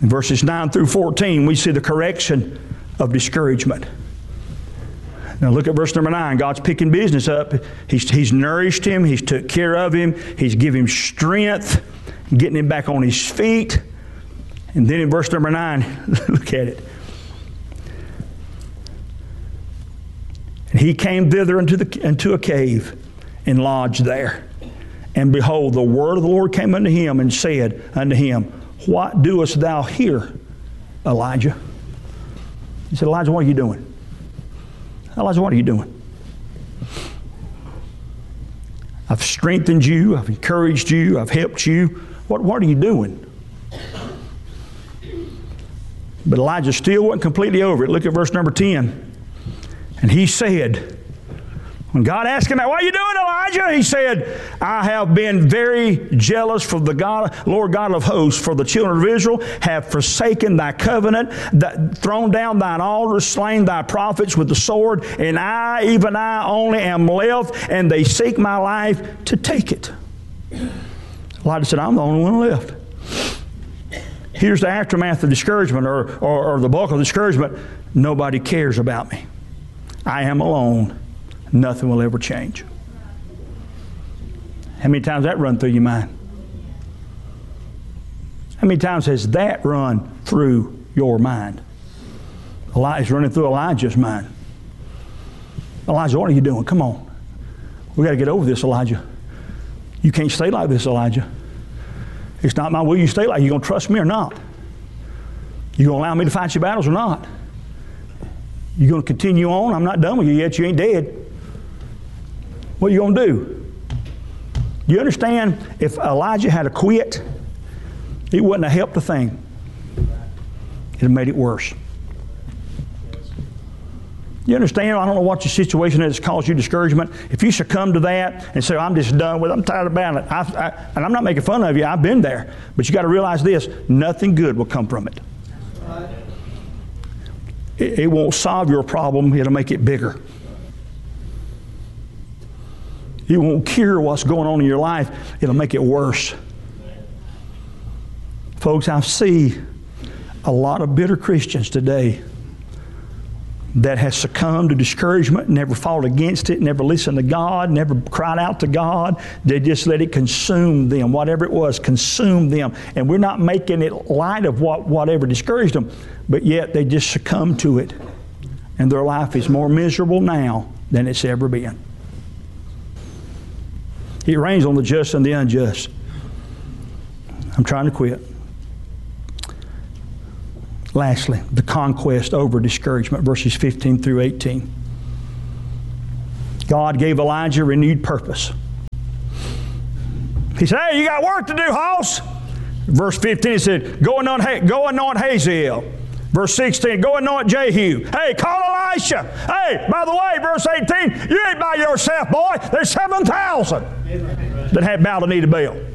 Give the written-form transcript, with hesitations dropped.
In verses 9 through 14, we see the correction of discouragement. Now look at verse number 9. God's picking business up. He's nourished him. He's took care of him. He's given him strength, getting him back on his feet. And then in verse number 9, look at it. And he came thither into a cave and lodged there. And behold, the word of the Lord came unto him and said unto him, What doest thou here, Elijah? He said, Elijah, what are you doing? Elijah, what are you doing? I've strengthened you. I've encouraged you. I've helped you. What are you doing? But Elijah still wasn't completely over it. Look at verse number 10. And he said, when God asked him, what are you doing, Elijah? He said, I have been very jealous for the Lord God of hosts, for the children of Israel have forsaken thy covenant, thrown down thine altars, slain thy prophets with the sword, and I, even I only am left, and they seek my life to take it. Elijah said, I'm the only one left. Here's the aftermath of discouragement, or the bulk of discouragement. Nobody cares about me. I am alone. Nothing will ever change. How many times that run through your mind? How many times has that run through your mind? It's running through Elijah's mind. Elijah, what are you doing? Come on. We got to get over this, Elijah. You can't stay like this, Elijah. It's not my will you stay like. You going to trust me or not? You going to allow me to fight your battles or not? You going to continue on? I'm not done with you yet. You ain't dead. What are you going to do? Do you understand? If Elijah had quit, it wouldn't have helped a thing. It would have made it worse. You understand? I don't know what your situation is that caused you discouragement. If you succumb to that and say, I'm just done with it, I'm tired of battling, and I'm not making fun of you, I've been there. But you got to realize this, nothing good will come from it. It won't solve your problem, it'll make it bigger. It won't cure what's going on in your life, it'll make it worse. Folks, I see a lot of bitter Christians today that has succumbed to discouragement, never fought against it, never listened to God, never cried out to God. They just let it consume them. Whatever it was, consume them. And we're not making it light of whatever discouraged them, but yet they just succumb to it. And their life is more miserable now than it's ever been. It rains on the just and the unjust. I'm trying to quit. Lastly, the conquest over discouragement, verses 15 through 18. God gave Elijah renewed purpose. He said, hey, you got work to do, Hoss. Verse 15, he said, go anoint Hazael. Verse 16, go anoint Jehu. Hey, call Elisha. Hey, by the way, verse 18, you ain't by yourself, boy. There's 7,000 that have bowed the knee to Baal.